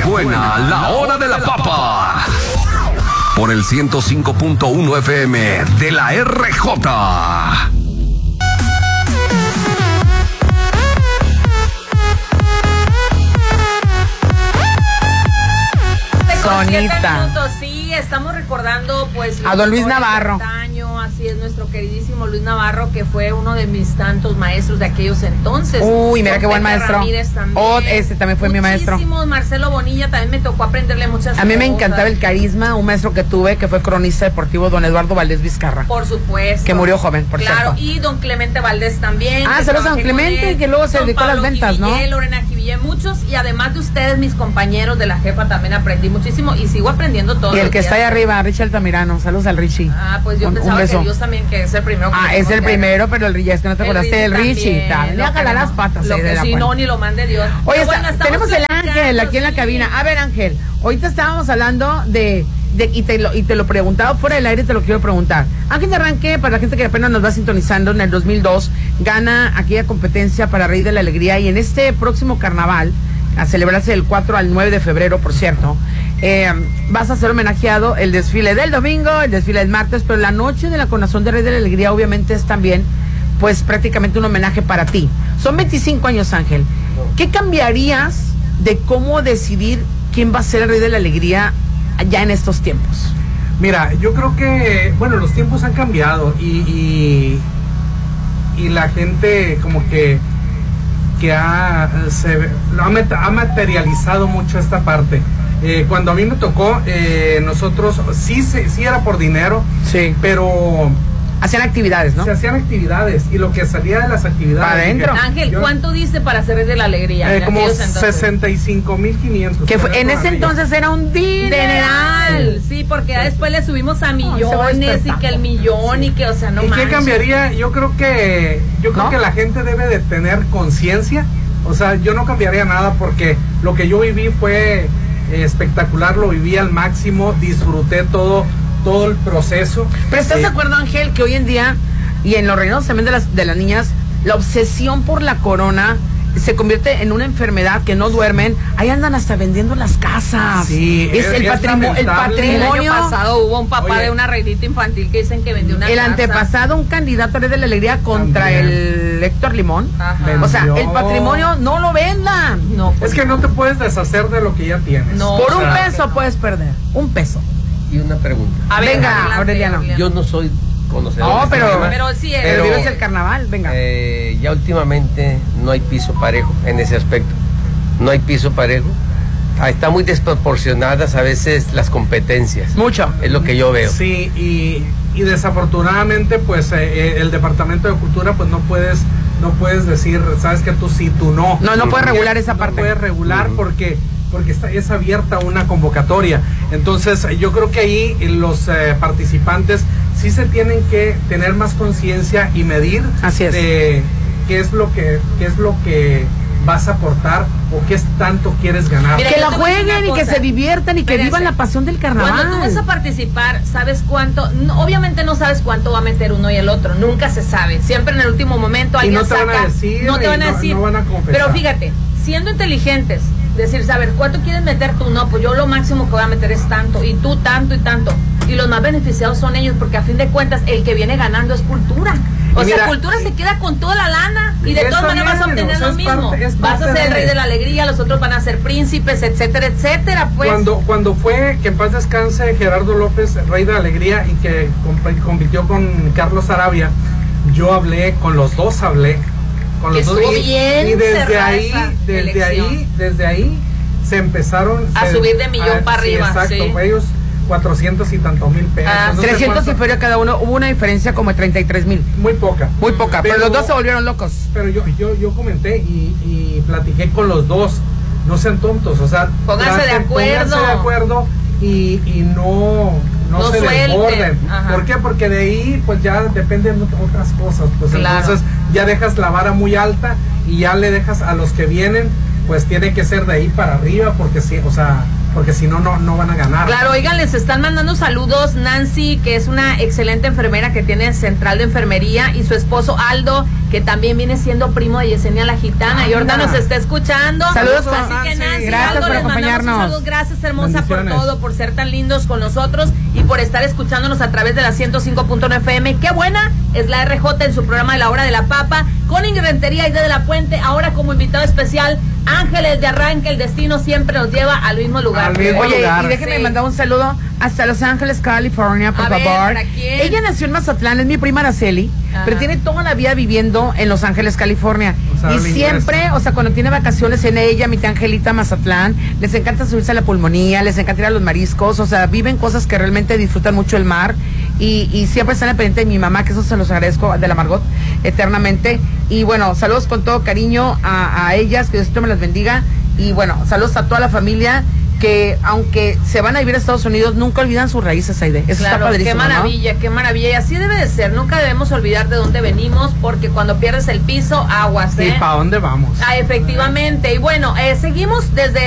buena la hora de la papa. Por el 105.1 FM de la RJ. Sonita. Sí, estamos recordando pues a don Luis Navarro. Así es, nuestro queridísimo Luis Navarro, que fue uno de mis tantos maestros de aquellos entonces. Uy, mira qué buen maestro. Ese también fue mi maestro. Marcelo Bonilla, también me tocó aprenderle muchas cosas. A mí me encantaba el carisma, un maestro que tuve que fue cronista deportivo, don Eduardo Valdés Vizcarra. Por supuesto. Que murió joven, por cierto. Claro, y don Clemente Valdés también. Saludos a don Clemente, que luego se dedicó a las ventas, ¿no? Lorena Quivillé, muchos, y además de ustedes, mis compañeros de la jefa, también aprendí muchísimo y sigo aprendiendo todo. Y el que está ahí arriba, Richie Altamirano, saludos al Richie. Pues yo pensaba que Dios también, que es el primero. Es el primero, pero el es que no te acordaste del Richie. Le a jalar las patas. Lo que si no, ni lo mande Dios. Oye, tenemos el Ángel aquí en la cabina. A ver, Ángel, ahorita estábamos hablando y te lo preguntaba fuera del aire, te lo quiero preguntar. Ángel de Arranque, para la gente que apenas nos va sintonizando, en el 2002 gana aquella competencia para Rey de la Alegría, y en este próximo carnaval, a celebrarse del 4 al 9 de febrero, por cierto, vas a ser homenajeado el desfile del domingo, el desfile del martes, pero la noche de la coronación de Rey de la Alegría obviamente es también, pues prácticamente un homenaje para ti. Son 25 años, Ángel. ¿Qué cambiarías de cómo decidir quién va a ser el Rey de la Alegría ya en estos tiempos? Mira, yo creo que, bueno, los tiempos han cambiado y la gente como que ha materializado mucho esta parte. Cuando a mí me tocó, nosotros sí era por dinero, sí, pero hacían actividades, ¿no? Se hacían actividades y lo que salía de las actividades. Para adentro. Ángel, ¿cuánto diste para hacer Rey de la Alegría? Como 65,500. Que en ese entonces era un dineral. Sí, porque ya después le subimos a millones y que el millón y que, o sea, no manches. ¿Y qué cambiaría? Yo creo que la gente debe de tener conciencia. O sea, yo no cambiaría nada porque lo que yo viví fue espectacular, lo viví al máximo, disfruté todo el proceso. Pero ¿estás de acuerdo, Ángel, que hoy en día, y en los reinos también de las niñas, la obsesión por la corona se convierte en una enfermedad, que no duermen, ahí andan hasta vendiendo las casas? Sí, es el patrimonio. El año pasado hubo un papá de una reinita infantil que dicen que vendió una casa. El antepasado, un candidato de la alegría contra el Héctor Limón. Ajá. O sea, el patrimonio no lo vendan. No, pues, es que no te puedes deshacer de lo que ya tienes. No, por un peso puedes perder. Un peso. Y una pregunta. Venga, Aureliano. Yo no soy conocedor. No, pero sí, pero vives el carnaval, venga. Ya últimamente no hay piso parejo en ese aspecto. No hay piso parejo. Está muy desproporcionadas a veces las competencias. Mucho. Es lo que yo veo. Sí, y desafortunadamente, pues el Departamento de Cultura, pues no puedes decir, sabes que tú sí, tú no. No puedes regular esa parte. No puedes regular porque es abierta una convocatoria. Entonces yo creo que ahí los participantes sí se tienen que tener más conciencia y medir. Así es. De qué es lo que vas a aportar o qué tanto quieres ganar. Mira, que la jueguen y que se diviertan y que vivan la pasión del carnaval. Cuando tú vas a participar, ¿sabes cuánto? No, obviamente no sabes cuánto va a meter uno y el otro, nunca se sabe. Siempre en el último momento alguien no te saca, van a decir, no te van a decir, no van a confesar. Pero fíjate, siendo inteligentes, decir, saber cuánto quieres meter tú, no, pues yo lo máximo que voy a meter es tanto, y tú tanto y tanto. Y los más beneficiados son ellos, porque a fin de cuentas el que viene ganando es Cultura. O sea, Cultura se queda con toda la lana y de todas maneras vas a obtener lo mismo. Vas a ser el Rey de la Alegría, los otros van a ser príncipes, etcétera, etcétera. Pues cuando fue, que en paz descanse, Gerardo López, Rey de la Alegría, y que compitió con Carlos Arabia, yo hablé con los dos, con los dos, y desde ahí se empezaron a subir de millón para arriba. Exacto, sí. Ellos 400 y tantos mil pesos. 300 y feria cada uno. Hubo una diferencia como de 33,000. Muy poca. Pero los dos se volvieron locos. Pero yo comenté y platiqué con los dos. No sean tontos, o sea, pónganse de acuerdo y no se desborden. ¿Por qué? Porque de ahí pues ya dependen otras cosas. Pues claro. Entonces ya dejas la vara muy alta y ya le dejas a los que vienen, pues tiene que ser de ahí para arriba, porque sí, o sea, porque si no van a ganar. Claro, oigan, les están mandando saludos Nancy, que es una excelente enfermera que tiene Central de Enfermería, y su esposo Aldo, que también viene siendo primo de Yesenia la Gitana, y ahorita nos está escuchando. Saludos, así que Nancy, gracias por acompañarnos. Gracias, hermosa, por todo, por ser tan lindos con nosotros y por estar escuchándonos a través de la 105.1 FM. Qué buena es la RJ en su programa de La Hora de la Papa, con Ingrid Rentería y de la Puente, ahora como invitado especial, Ángeles de Arranque. El destino siempre nos lleva al mismo lugar. Oye, y déjenme mandar un saludo hasta Los Ángeles, California, por favor. Ella nació en Mazatlán, es mi prima Araceli, pero tiene toda la vida viviendo en Los Ángeles, California. Y siempre, o sea, cuando tiene vacaciones en ella, mi tía Angelita Mazatlán, les encanta subirse a la pulmonía, les encanta ir a los mariscos, o sea, viven cosas que realmente disfrutan mucho el mar y siempre están al pendiente de mi mamá, que eso se los agradezco, de la Margot, eternamente. Y bueno, saludos con todo cariño a ellas, que Diosito me las bendiga. Y bueno, saludos a toda la familia, que aunque se van a vivir a Estados Unidos, nunca olvidan sus raíces, Aide. Eso claro, está padrísimo, qué maravilla, ¿no? Qué maravilla. Y así debe de ser. Nunca debemos olvidar de dónde venimos, porque cuando pierdes el piso, aguas, ¿eh? ¿Y para dónde vamos? Efectivamente. Y bueno, seguimos desde